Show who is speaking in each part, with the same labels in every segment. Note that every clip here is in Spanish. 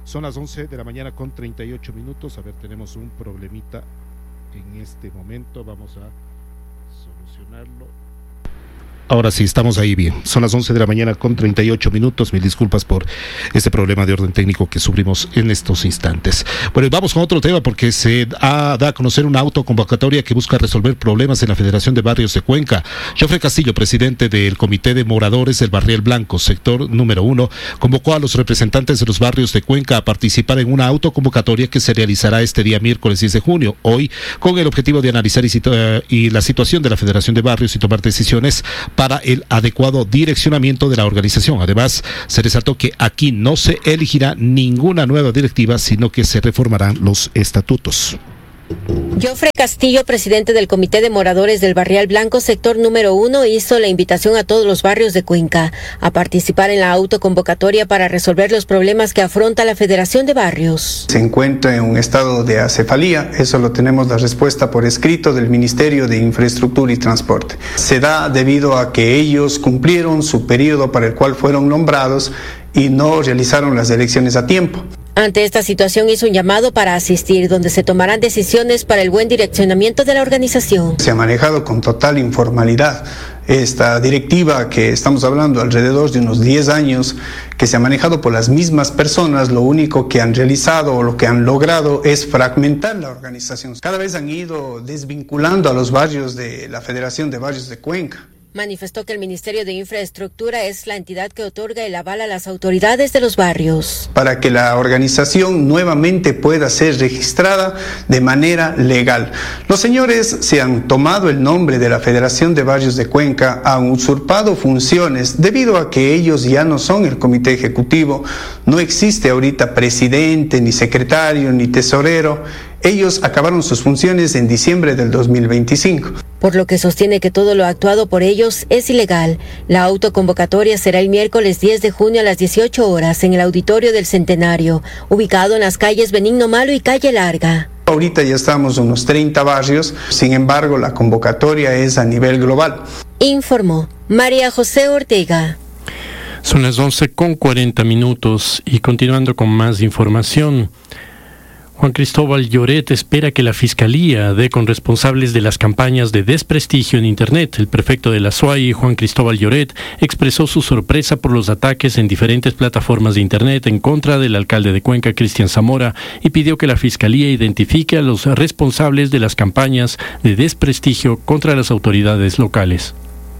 Speaker 1: Son las 11 de la mañana con 38 minutos. A ver, tenemos un problemita en este momento. Vamos a solucionarlo. Ahora sí, estamos ahí bien. Son las 11 de la mañana con 38 minutos. Mil disculpas por este problema de orden técnico que sufrimos en estos instantes. Bueno, vamos con otro tema porque se da a conocer una autoconvocatoria que busca resolver problemas en la Federación de Barrios de Cuenca. Jofre Castillo, presidente del Comité de Moradores del Barrial Blanco, sector número 1, convocó a los representantes de los barrios de Cuenca a participar en una autoconvocatoria que se realizará este día miércoles 10 de junio, hoy, con el objetivo de analizar y la situación de la Federación de Barrios y tomar decisiones para el adecuado direccionamiento de la organización. Además, se resaltó que aquí no se elegirá ninguna nueva directiva, sino que se reformarán los estatutos.
Speaker 2: Jofre Castillo, presidente del Comité de Moradores del Barrial Blanco, sector número 1, hizo la invitación a todos los barrios de Cuenca a participar en la autoconvocatoria para resolver los problemas que afronta la Federación de Barrios.
Speaker 3: Se encuentra en un estado de acefalía, eso lo tenemos la respuesta por escrito del Ministerio de Infraestructura y Transporte. Se da debido a que ellos cumplieron su periodo para el cual fueron nombrados y no realizaron las elecciones a tiempo.
Speaker 2: Ante esta situación hizo un llamado para asistir, donde se tomarán decisiones para el buen direccionamiento de la organización.
Speaker 3: Se ha manejado con total informalidad. Esta directiva que estamos hablando, alrededor de unos 10 años, que se ha manejado por las mismas personas, lo único que han realizado o lo que han logrado es fragmentar la organización. Cada vez han ido desvinculando a los barrios de la Federación de Barrios de Cuenca.
Speaker 2: Manifestó que el Ministerio de Infraestructura es la entidad que otorga el aval a las autoridades de los barrios.
Speaker 3: Para que la organización nuevamente pueda ser registrada de manera legal. Los señores se han tomado el nombre de la Federación de Barrios de Cuenca, han usurpado funciones debido a que ellos ya no son el comité ejecutivo, no existe ahorita presidente, ni secretario, ni tesorero. Ellos acabaron sus funciones en diciembre del 2025.
Speaker 2: Por lo que sostiene que todo lo actuado por ellos es ilegal. La autoconvocatoria será el miércoles 10 de junio a las 18 horas en el Auditorio del Centenario, ubicado en las calles Benigno Malo y Calle Larga.
Speaker 3: Ahorita ya estamos en unos 30 barrios, sin embargo la convocatoria es a nivel global.
Speaker 2: Informó María José Ortega.
Speaker 4: Son las 11:40 y continuando con más información. Juan Cristóbal Lloret espera que la Fiscalía dé con responsables de las campañas de desprestigio en Internet. El prefecto de la SUAI, Juan Cristóbal Lloret, expresó su sorpresa por los ataques en diferentes plataformas de Internet en contra del alcalde de Cuenca, Cristian Zamora, y pidió que la Fiscalía identifique a los responsables de las campañas de desprestigio contra las autoridades locales.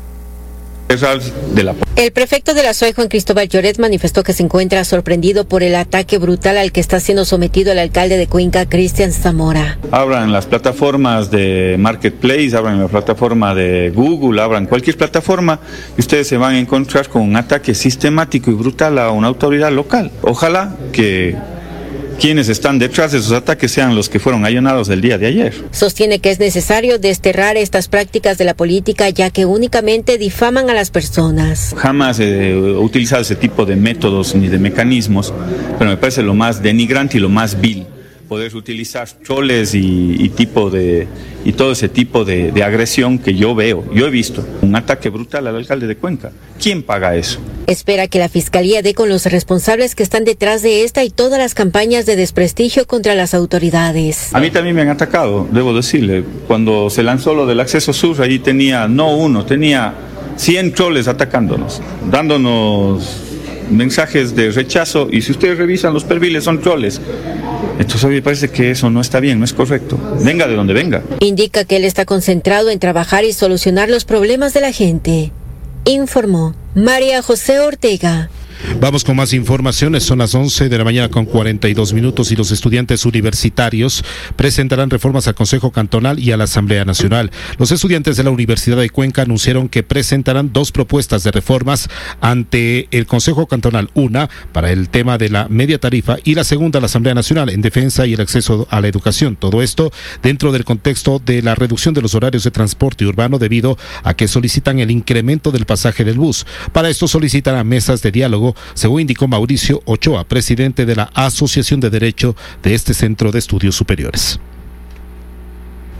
Speaker 2: El prefecto de la SUAI, Juan Cristóbal Lloret, manifestó que se encuentra sorprendido por el ataque brutal al que está siendo sometido el alcalde de Cuenca, Cristian Zamora.
Speaker 5: Abran las plataformas de Marketplace, abran la plataforma de Google, abran cualquier plataforma y ustedes se van a encontrar con un ataque sistemático y brutal a una autoridad local. Ojalá que quienes están detrás de esos ataques sean los que fueron allanados el día de ayer.
Speaker 2: Sostiene que es necesario desterrar estas prácticas de la política, ya que únicamente difaman a las personas.
Speaker 5: Jamás he utilizado ese tipo de métodos ni de mecanismos, pero me parece lo más denigrante y lo más vil poder utilizar troles y todo ese tipo de agresión que yo he visto. Un ataque brutal al alcalde de Cuenca. ¿Quién paga eso?
Speaker 2: Espera que la Fiscalía dé con los responsables que están detrás de esta y todas las campañas de desprestigio contra las autoridades.
Speaker 5: A mí también me han atacado, debo decirle. Cuando se lanzó lo del acceso sur, ahí tenía 100 troles atacándonos, dándonos mensajes de rechazo, y si ustedes revisan los perfiles son troles. Entonces a mí me parece que eso no está bien, no es correcto. Venga de donde venga.
Speaker 2: Indica que él está concentrado en trabajar y solucionar los problemas de la gente. Informó María José Ortega.
Speaker 1: Vamos con más informaciones. Son las 11 de la mañana con 42 minutos y los estudiantes universitarios presentarán reformas al Consejo Cantonal y a la Asamblea Nacional. Los estudiantes de la Universidad de Cuenca anunciaron que presentarán 2 propuestas de reformas ante el Consejo Cantonal, una para el tema de la media tarifa y la segunda a la Asamblea Nacional en defensa y el acceso a la educación. Todo esto dentro del contexto de la reducción de los horarios de transporte urbano debido a que solicitan el incremento del pasaje del bus. Para esto solicitan a mesas de diálogo, según indicó Mauricio Ochoa, presidente de la Asociación de Derecho de este Centro de Estudios Superiores.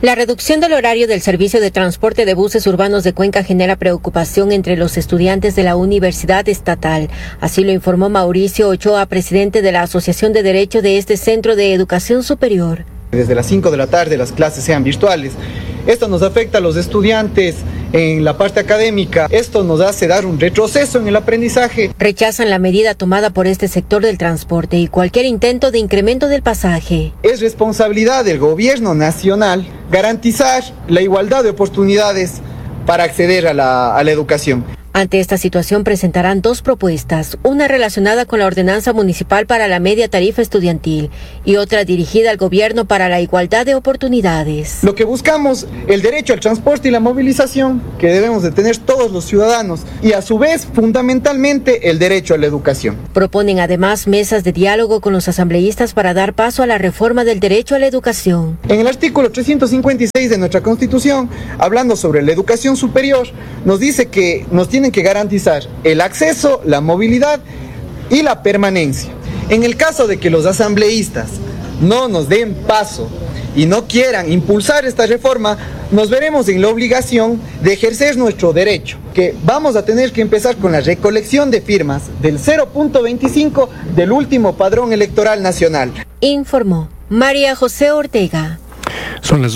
Speaker 2: La reducción del horario del servicio de transporte de buses urbanos de Cuenca genera preocupación entre los estudiantes de la Universidad Estatal. Así lo informó Mauricio Ochoa, presidente de la Asociación de Derecho de este Centro de Educación Superior.
Speaker 6: Desde las 5 de la tarde las clases sean virtuales. Esto nos afecta a los estudiantes en la parte académica. Esto nos hace dar un retroceso en el aprendizaje.
Speaker 2: Rechazan la medida tomada por este sector del transporte y cualquier intento de incremento del pasaje.
Speaker 6: Es responsabilidad del gobierno nacional garantizar la igualdad de oportunidades para acceder a la educación.
Speaker 2: Ante esta situación presentarán dos propuestas, una relacionada con la ordenanza municipal para la media tarifa estudiantil y otra dirigida al gobierno para la igualdad de oportunidades.
Speaker 6: Lo que buscamos, el derecho al transporte y la movilización que debemos de tener todos los ciudadanos y a su vez fundamentalmente el derecho a la educación.
Speaker 2: Proponen además mesas de diálogo con los asambleístas para dar paso a la reforma del derecho a la educación.
Speaker 6: En el artículo 356 de nuestra Constitución, hablando sobre la educación superior, nos dice que nos tienen que garantizar el acceso, la movilidad y la permanencia. En el caso de que los asambleístas no nos den paso y no quieran impulsar esta reforma, nos veremos en la obligación de ejercer nuestro derecho, que vamos a tener que empezar con la recolección de firmas del 0.25 del último padrón electoral nacional.
Speaker 2: Informó María José Ortega.
Speaker 4: Son las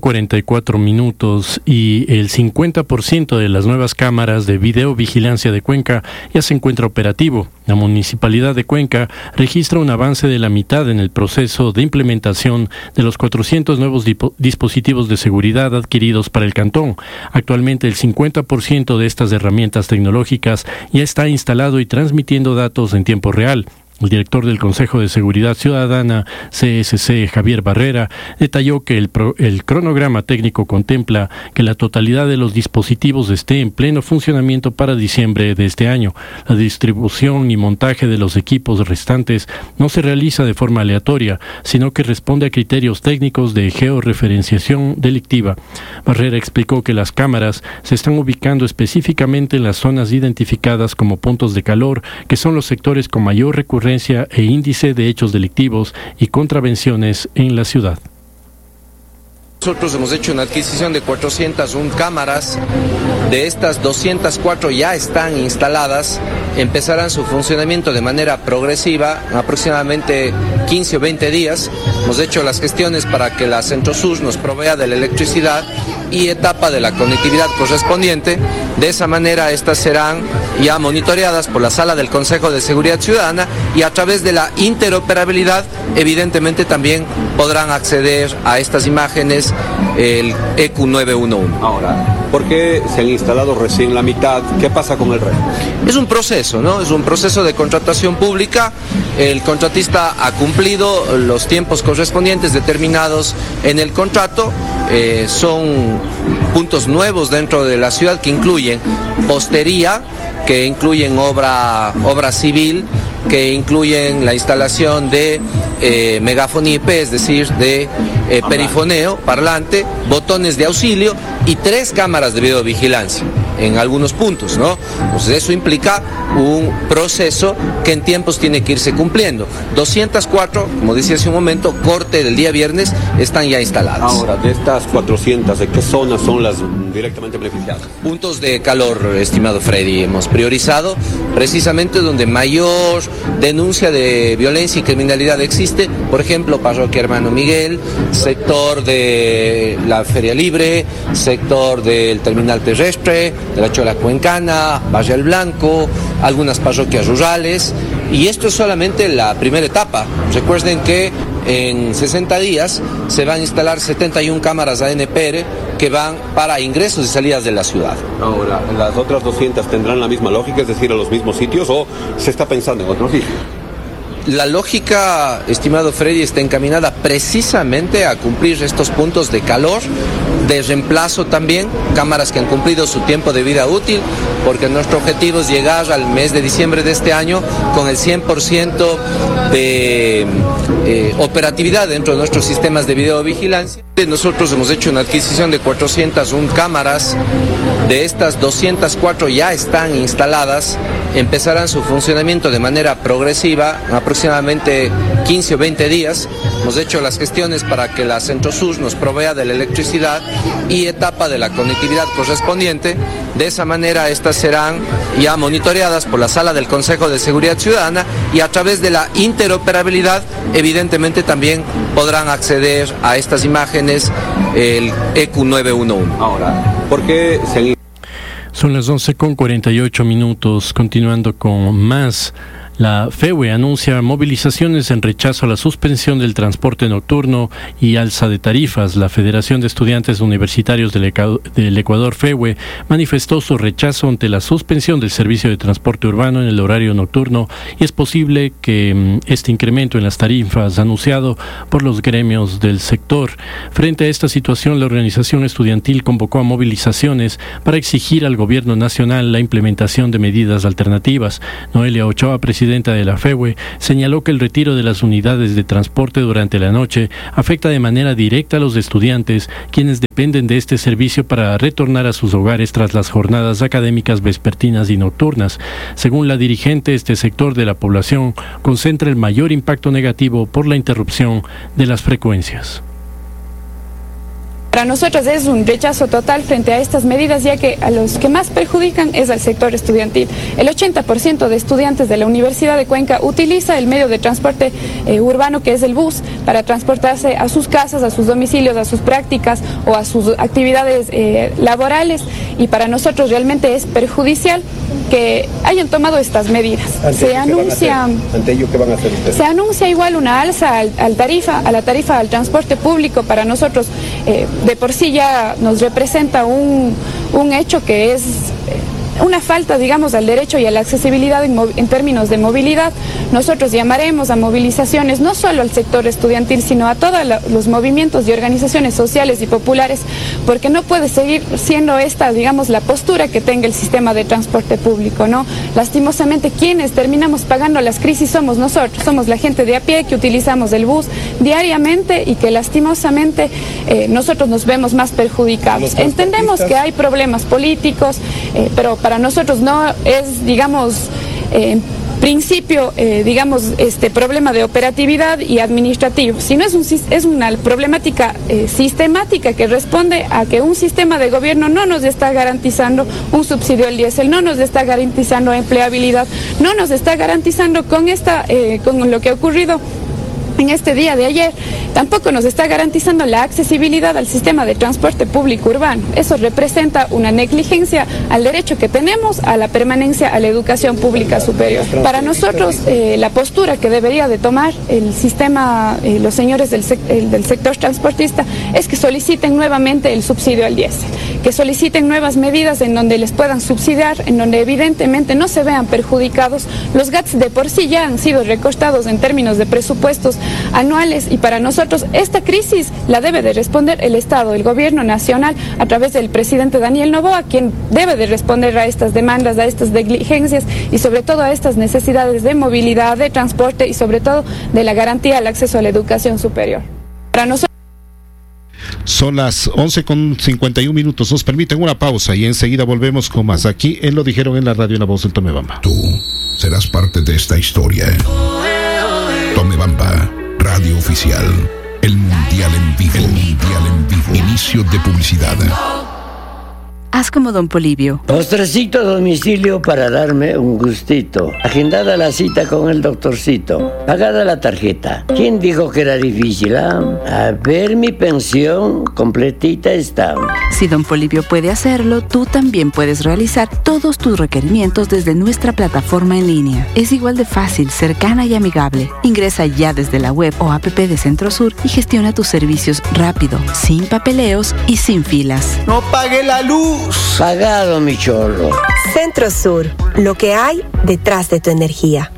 Speaker 4: 11:44 y el 50% de las nuevas cámaras de videovigilancia de Cuenca ya se encuentra operativo. La Municipalidad de Cuenca registra un avance de la mitad en el proceso de implementación de los 400 nuevos dispositivos de seguridad adquiridos para el cantón. Actualmente el 50% de estas herramientas tecnológicas ya está instalado y transmitiendo datos en tiempo real. El director del Consejo de Seguridad Ciudadana, CSC, Javier Barrera, detalló que el cronograma técnico contempla que la totalidad de los dispositivos esté en pleno funcionamiento para diciembre de este año. La distribución y montaje de los equipos restantes no se realiza de forma aleatoria, sino que responde a criterios técnicos de georreferenciación delictiva. Barrera explicó que las cámaras se están ubicando específicamente en las zonas identificadas como puntos de calor, que son los sectores con mayor recurrencia e índice de hechos delictivos y contravenciones en la ciudad.
Speaker 7: Nosotros hemos hecho una adquisición de 401 cámaras, de estas 204 ya están instaladas, empezarán su funcionamiento de manera progresiva, aproximadamente 15 o 20 días. Hemos hecho las gestiones para que la Centrosur nos provea de la electricidad y etapa de la conectividad correspondiente. De esa manera estas serán ya monitoreadas por la Sala del Consejo de Seguridad Ciudadana y a través de la interoperabilidad evidentemente también podrán acceder a estas imágenes el EQ 911.
Speaker 8: Ahora, ¿por qué se han instalado recién la mitad? ¿Qué pasa con el resto?
Speaker 7: Es un proceso, ¿no? Es un proceso de contratación pública. El contratista ha cumplido los tiempos correspondientes determinados en el contrato. Son puntos nuevos dentro de la ciudad que incluyen postería, que incluyen obra civil, que incluyen la instalación de megafonía IP, es decir, de perifoneo, parlante, botones de auxilio y 3 cámaras de videovigilancia en algunos puntos, ¿no? Entonces eso implica un proceso que en tiempos tiene que irse cumpliendo. 204, como decía hace un momento, corte del día viernes, están ya instaladas.
Speaker 8: Ahora, de estas 400, ¿de qué zonas son las directamente beneficiadas?
Speaker 7: Puntos de calor, estimado Freddy, hemos priorizado precisamente donde mayor denuncia de violencia y criminalidad existe, por ejemplo, Parroquia Hermano Miguel, sector de la Feria Libre, sector del terminal terrestre, de la Chola Cuencana, Valle del Blanco, algunas parroquias rurales, y esto es solamente la primera etapa. Recuerden que en 60 días se van a instalar 71 cámaras ANPR que van para ingresos y salidas de la ciudad.
Speaker 8: Ahora, ¿las otras 200 tendrán la misma lógica, es decir, a los mismos sitios, o se está pensando en otros sitios?
Speaker 7: La lógica, estimado Freddy, está encaminada precisamente a cumplir estos puntos de calor, de reemplazo también, cámaras que han cumplido su tiempo de vida útil, porque nuestro objetivo es llegar al mes de diciembre de este año con el 100% de operatividad dentro de nuestros sistemas de videovigilancia. Nosotros hemos hecho una adquisición de 401 cámaras, de estas 204 ya están instaladas, empezarán su funcionamiento de manera progresiva, aproximadamente 15 o 20 días. Hemos hecho las gestiones para que la Centrosur nos provea de la electricidad y etapa de la conectividad correspondiente. De esa manera estas serán ya monitoreadas por la Sala del Consejo de Seguridad Ciudadana y a través de la interoperabilidad evidentemente también podrán acceder a estas imágenes el EQ 911.
Speaker 8: Ahora, ¿por qué
Speaker 4: Son las 11:48, continuando con más. La FEWE anuncia movilizaciones en rechazo a la suspensión del transporte nocturno y alza de tarifas. La Federación de Estudiantes Universitarios del Ecuador, FEWE, manifestó su rechazo ante la suspensión del servicio de transporte urbano en el horario nocturno y es posible que este incremento en las tarifas anunciado por los gremios del sector. Frente a esta situación, la organización estudiantil convocó a movilizaciones para exigir al gobierno nacional la implementación de medidas alternativas. Noelia Ochoa, presidenta de la FEWE, señaló que el retiro de las unidades de transporte durante la noche afecta de manera directa a los estudiantes, quienes dependen de este servicio para retornar a sus hogares tras las jornadas académicas vespertinas y nocturnas. Según la dirigente, este sector de la población concentra el mayor impacto negativo por la interrupción de las frecuencias.
Speaker 9: Para nosotros es un rechazo total frente a estas medidas, ya que a los que más perjudican es al sector estudiantil. El 80% de estudiantes de la Universidad de Cuenca utiliza el medio de transporte urbano, que es el bus, para transportarse a sus casas, a sus domicilios, a sus prácticas o a sus actividades laborales, y para nosotros realmente es perjudicial que hayan tomado estas medidas.
Speaker 8: ¿Ante ello qué van a hacer ustedes?
Speaker 9: Se anuncia igual una alza a la tarifa al transporte público. Para nosotros de por sí ya nos representa un hecho que es una falta, digamos, al derecho y a la accesibilidad en términos de movilidad. Nosotros llamaremos a movilizaciones no solo al sector estudiantil, sino a todos los movimientos y organizaciones sociales y populares, porque no puede seguir siendo esta, digamos, la postura que tenga el sistema de transporte público, ¿no? Lastimosamente, quienes terminamos pagando las crisis somos nosotros, somos la gente de a pie que utilizamos el bus diariamente y que lastimosamente nosotros nos vemos más perjudicados. Entendemos que hay problemas políticos, pero para nosotros no es, digamos, en principio, problema de operatividad y administrativo, sino es una problemática sistemática que responde a que un sistema de gobierno no nos está garantizando un subsidio al diésel, no nos está garantizando empleabilidad, no nos está garantizando con lo que ha ocurrido en este día de ayer, tampoco nos está garantizando la accesibilidad al sistema de transporte público urbano. Eso representa una negligencia al derecho que tenemos a la permanencia a la educación pública superior. Para nosotros, la postura que debería de tomar el sistema, los señores del sector transportista, es que soliciten nuevamente el subsidio al diésel, que soliciten nuevas medidas en donde les puedan subsidiar, en donde evidentemente no se vean perjudicados. Los GATS de por sí ya han sido recortados en términos de presupuestos anuales, y para nosotros esta crisis la debe de responder el Estado, el gobierno nacional, a través del presidente Daniel Noboa, quien debe de responder a estas demandas, a estas negligencias y sobre todo a estas necesidades de movilidad, de transporte y sobre todo de la garantía al acceso a la educación superior. Para nosotros
Speaker 1: son las 11:51. Nos permiten una pausa y enseguida volvemos con más. Aquí en Lo Dijeron en la Radio en la Voz del Tomebamba.
Speaker 10: Tú serás parte de esta historia. Tomebamba, radio oficial. El Mundial en vivo. Inicio de publicidad.
Speaker 11: Haz como Don Polibio.
Speaker 12: Postrecito a domicilio para darme un gustito. Agendada la cita con el doctorcito. Pagada la tarjeta. ¿Quién dijo que era difícil? A ver, mi pensión completita está.
Speaker 11: Si Don Polibio puede hacerlo, tú también puedes realizar todos tus requerimientos desde nuestra plataforma en línea. Es igual de fácil, cercana y amigable. Ingresa ya desde la web o app de Centrosur y gestiona tus servicios rápido, sin papeleos y sin filas.
Speaker 12: ¡No pague la luz! Pagado, mi chorro.
Speaker 13: Centrosur, lo que hay detrás de tu energía.